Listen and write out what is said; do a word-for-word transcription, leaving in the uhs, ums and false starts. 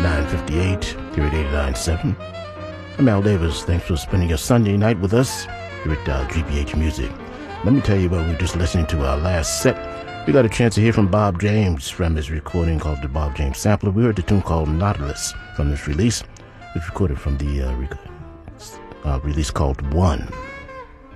nine fifty-eight, here at eighty-nine point seven. I'm Al Davis. Thanks for spending your Sunday night with us here at uh, G B H Music. Let me tell you about, we were just listening to our last set. We got a chance to hear from Bob James from his recording called the Bob James Sampler. We heard the tune called Nautilus from this release. It was recorded from the uh, rec- uh, release called One.